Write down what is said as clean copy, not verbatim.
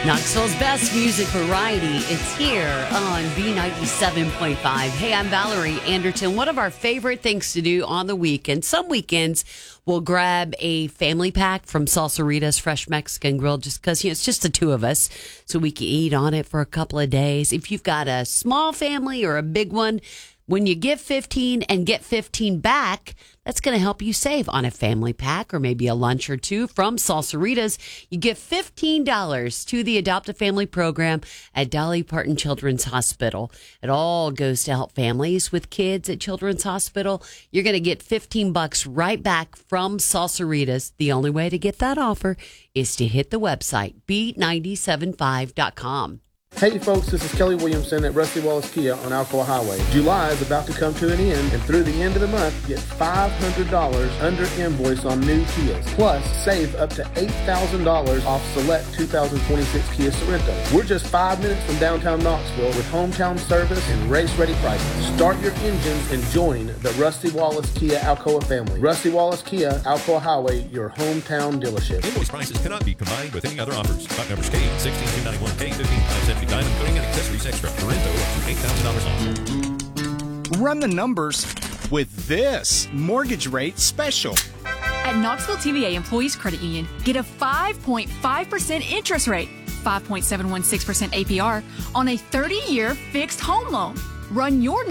Knoxville's best music variety. It's here on B97.5. Hey, I'm Valerie Anderton. One of our favorite things to do on the weekend, some weekends, we'll grab a family pack from Salsarita's Fresh Mexican Grill just because, it's just the two of us, so we can eat on it for a couple of days. If you've got a small family or a big one, when you give 15 and get 15 back, that's going to help you save on a family pack or maybe a lunch or two from Salsarita's. You give $15 to the Adopt a Family program at Dolly Parton Children's Hospital. It all goes to help families with kids at Children's Hospital. You're going to get $15 right back from Salsarita's. The only way to get that offer is to hit the website, b975.com. Hey folks, this is Kelly Williamson at Rusty Wallace Kia on Alcoa Highway. July is about to come to an end, and through the end of the month, get $500 under invoice on new Kias. Plus, save up to $8,000 off select 2026 Kia Sorrentos. We're just 5 minutes from downtown Knoxville with hometown service and race-ready prices. Start your engines and join the Rusty Wallace Kia Alcoa family. Rusty Wallace Kia, Alcoa Highway, your hometown dealership. Invoice prices cannot be combined with any other offers. Stock numbers K, 16291K, 15570. Diamond coating and accessories extra. Sorrento up to $8,000 off. Run the numbers with this mortgage rate special. At Knoxville TVA Employees Credit Union, get a 5.5% interest rate, 5.716% APR on a 30-year fixed home loan. Run your